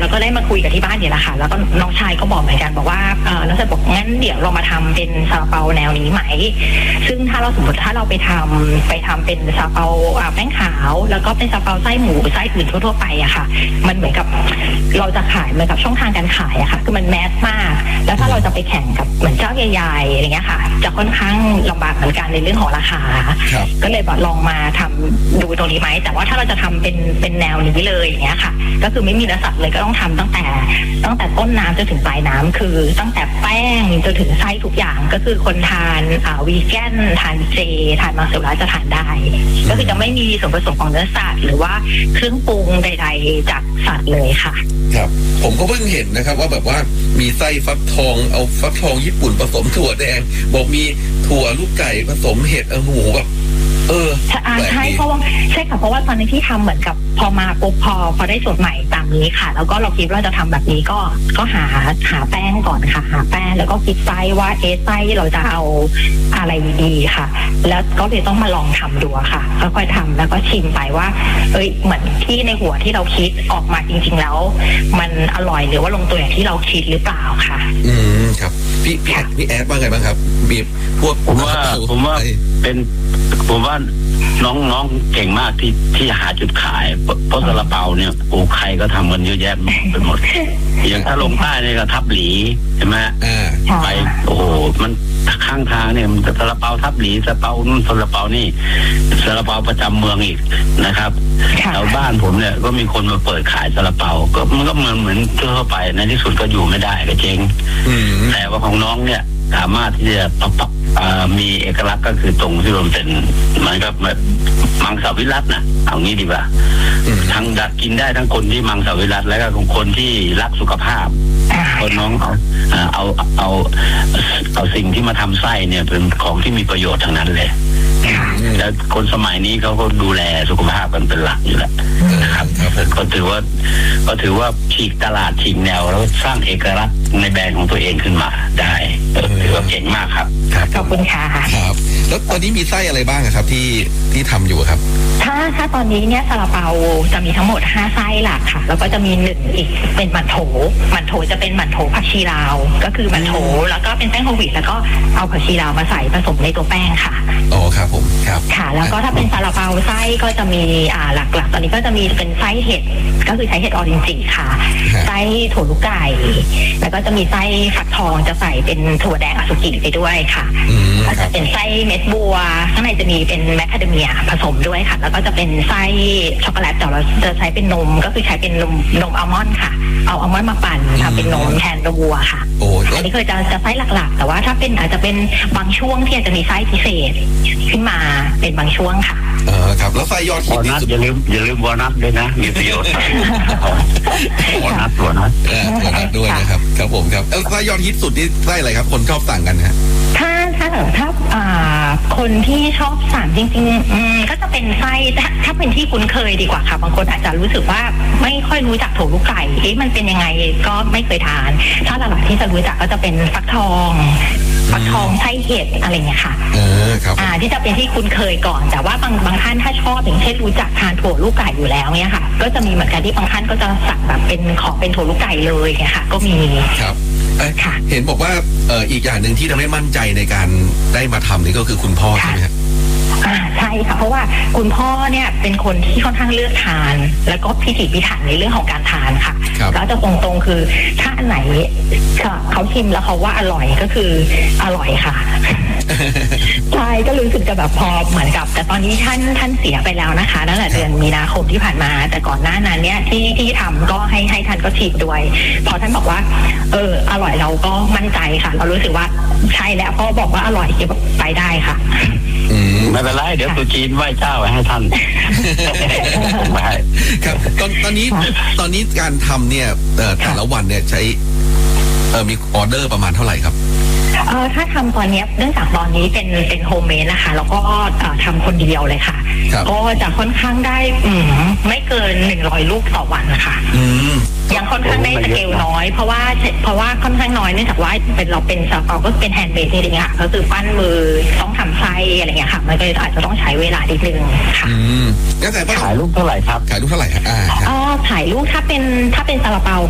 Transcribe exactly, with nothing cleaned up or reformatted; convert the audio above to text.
แล้วก็ได้มาคุยกับที่บ้านเนี่ยแหละค่ะแล้วก็น้องชายก็บอกเหมือนกันบอกว่าเออน้องชายบอกงั้นเดี๋ยวเรามาทำเป็นซาลาเปาแนวนี้ไหมซึ่งถ้าเราสมมติถ้าเราไปทำไปทำเป็นซาลาเปาแป้งขาวแล้วก็เป็นซาลาเปาไส้หมูไส้อื่นทั่วๆไปอะค่ะมันเหมือนกับเราจะขายเหมือนกับช่องทางการขายอะค่ะคือมันแมสมากแล้วถ้าเราจะไปแข่งกับเหมือนเจ้าใหญ่ๆอะไรเงี้ยค่ะจะค่อนข้างลำบากเหมือนกันในเรื่องของราคาก็เลยบอกลองมาทำดูตรงนี้ไหมแต่ว่าถ้าเราจะทำเป็นเป็นแนวนี้เลยอย่างเงี้ยค่ะก็คือไม่มีเนื้อสัตว์เลยก็ต้องทำตั้งแต่ตั้งแต่ต้นน้ำจนถึงปลายน้ำคือตั้งแต่แป้งจนถึงไส้ทุกอย่างก็คือคนทานอ่าวีแกนทานเจทานมังสวิรัติจะทานได้ก็คือจะไม่มีส่วนผสมของเนื้อสัตว์หรือว่าเครื่องปรุงใดๆจากสัตว์เลยค่ะครับผมก็เพิ่งเห็นนะครับว่าแบบว่ามีไส้ฟักทองเอาฟักทองญี่ปุ่นผสมถั่วแดงบอกมีถั่วลูกไก่ผสมเห็ดเอาหมูแบบเออใช่เพราะว่าใช่ค่ะเพราะว่าตอนนี้ที่ทำเหมือนกับพอมาปุ๊บพอพอได้สูตรใหม่ตามนี้ค่ะแล้วก็เราคิดว่าจะทำแบบนี้ก็ก็หาหาแป้งก่อนค่ะหาแป้งแล้วก็คิดไส้ว่าเอไส้เราจะเอาอะไรดีค่ะแล้วก็เลยต้องมาลองทำดูค่ะค่อยๆทำแล้วก็ชิมไปว่าเอ้ยเหมือนที่ในหัวที่เราคิดออกมาจริงๆแล้วมันอร่อยหรือว่าลงตัวอย่างที่เราคิดหรือเปล่าค่ะอืมครับพี่พี่พี่แอดว่าไงบ้างครับมีพวกผมว่าผมว่าเป็นผมว่าน้องๆเก่งมากที่ที่หาจุดขายเพราะซาลาเปาเนี่ยโอ้ใครก็ทำกันเยอะแยะไปหมดอย่างถ้าลงใต้เนี่ยก็ทับหลีใช่ไหมไปโอ้มันข้างทางเนี่ยมันซาลาเปาทับหลีซาลาเปานู่นซาลาเปานี่ซาลาเปาประจำเมืองอีกนะครับแถวบ้านผมเนี่ยก็มีคนมาเปิดขายซาลาเปาก็มันก็เหมือนเหมือนทั่วไปในที่สุดก็อยู่ไม่ได้ก็เจ๊งแต่ว่าของน้องเนี่ยสามารถที่จะปรับมีเอกลักษณ์ก็คือตรงที่มันเป็นมันก็แบบมังสวิรัตินะเอางี้ดีกว่าทั้งดักกินได้ทั้งคนที่มังสวิรัติแล้วก็ของคนที่รักสุขภาพคนน้องเอาเอาเอาเอาสิ่งที่มาทำไส้เนี่ยเป็นของที่มีประโยชน์ทั้งนั้นเลยแล้วคนสมัยนี้เขาก็ดูแลสุขภาพกันเป็นหลักอยู่แล้วนะครับก็ถือว่าก็ถือว่าฉีกตลาดฉีกแนวแล้วสร้างเอกลักษณ์ในแบรนด์ของตัวเองขึ้นมาได้ถือว่าเก่งมากครับขอบคุณค่ะครับแล้วตอนนี้มีไส้อะไรบ้างครับที่ที่ทำอยู่ครับถ้าถ้าตอนนี้เนี่ยซาลาเปาจะมีทั้งหมดห้าไส้หลักค่ะแล้วก็จะมีหนึ่งอีกเป็นหมั่นโถหมั่นโถจะเป็นหมั่นโถผักชีลาวก็คือหมั่นโถแล้วก็เป็นแป้งโฮลวีตแล้วก็เอาผักชีลาวมาใส่ผสมในตัวแป้งค่ะอ๋อครับผมครับค่ะแล้วก็ถ้าเป็นซาลาเปาไส้ก็จะมีอ่าหลักๆตอนนี้ก็จะมีเป็นไส้เห็ดก็คือใช้เห็ดออรินจิค่ะไส้ถั่วลูกไก่แล้วก็จะมีไส้ฟักทองจะใส่เป็นถั่วแดงอสุกิไปด้วยค่ะก็จะเป็นไส้เม็ดบัวข้างในจะมีเป็นแมคคาเดเมียผสมด้วยค่ะแล้วก็จะเป็นไส้ช็อกโกแลตแต่เราจะใช้เป็นนมก็คือใช้เป็นนมนมอัลมอนด์ค่ะเอาอัลมอนด์มาปั่นทำเป็นนมแทนนมวัวค่ะอันนี้คือจะจะไส้หลักๆแต่ว่าถ้าเป็นอาจจะเป็นบางช่วงที่อาจจะมีไส้พิเศษขึ้นมาเป็นบางช่วงค่ะเออครับแล้วไส้ยอดฮิตที่สุดอย่าลืมอย่าลืมวอลนัทด้วยนะมีประโยชน์วอลนัทวอลนัทวอลนัทด้วยนะครับครับผมครับแล้วไส้ยอดฮิตสุดนี่ไส้อะไรครับคนชอบสั่งกันฮะถ้าถ้าถ้าอ่าคนที่ชอบสั่งจริงๆอืมก็จะเป็นไส้ถ้าถ้าเป็นที่คุ้นเคยดีกว่าค่ะบางคนอาจจะรู้สึกว่าไม่ค่อยรู้จักถั่วลูกไก่เอ๊ะมันเป็นยังไงก็ไม่เคยทานถ้าหลักๆที่จะรู้จักก็จะเป็นฟักทองฟักทองไส้เห็ดอะไรเงี้ยค่ะเออครับอ่าที่จะเป็นที่คุ้นเคยก่อนแต่ว่าบางบางท่านถ้าชอบอย่างเช่นรู้จักทานถั่วลูกไก่อยู่แล้วเนี่ยค่ะก็จะมีเหมือนกันที่บางท่านก็จะสั่งแบบเป็นของเป็นถั่วลูกไก่เลยเนี่ยค่ะก็มีครับเห็นบอกว่าเอ่ออีกอย่างหนึ่งที่ทำให้มั่นใจในการได้มาทำนี่ก็คือคุณพ่อใช่ไหมครับอ่าใช่ค่ะเพราะว่าคุณพ่อเนี่ยเป็นคนที่ค่อนข้างเลือกทานแล้วก็พิถีพิถันในเรื่องของการทานค่ะแล้วจะตรงๆคือถ้าอันไหนเขาชิมแล้วเขาว่าอร่อยก็คืออร่อยค่ะใช่ก็รู้สึกจะแบบพอเหมือนกับแต่ตอนนี้ท่านท่านเสียไปแล้วนะคะตั้งแต่เดือนมีนาคมที่ผ่านมาแต่ก่อนหน้านั้นเนี่ยที่ที่ทำก็ให้ให้ท่านก็ชิมด้วยพอท่านบอกว่าเอออร่อยเราก็มั่นใจค่ะเรารู้สึกว่าใช่แล้วพ่อบอกว่าอร่อยก็ไปได้ค่ะไม่เป็นไรเดี๋ยวตุจีนไหว้เจ้าไว้ให้ท่านไม่ครับตอนตอนนี้ตอนนี้การทำเนี่ยแต่ละวันเนี่ยใช้เออมีออเดอร์ประมาณเท่าไหร่ครับเออถ้าทำตอนนี้เนื่องจากตอนนี้เป็นเป็นโฮมเมดนะคะแล้วก็ทำคนเดียวเลยค่ะก็จะค่อนข้างได้อืมไม่เกินหนึ่งร้อยลูกต่อวันนะคะยังค่อนข้างได้สเกลน้อยเพราะว่าเพราะว่าค่อนข้างน้อยเนื่องจากว่าเป็นเราเป็นซาลาเปาก็เป็นแฮนด์เมดจริงๆค่ะก็คือปั้นมือต้องทำไส้อะไรอย่างเงี้ยค่ะมันก็อาจจะต้องใช้เวลานิดนึงค่ะก็แต่ขายลูกเท่าไหร่ครับขายลูกเท่าไหร่อ่าอ๋อขายลูกถ้าเป็นถ้าเป็นซาลาเปา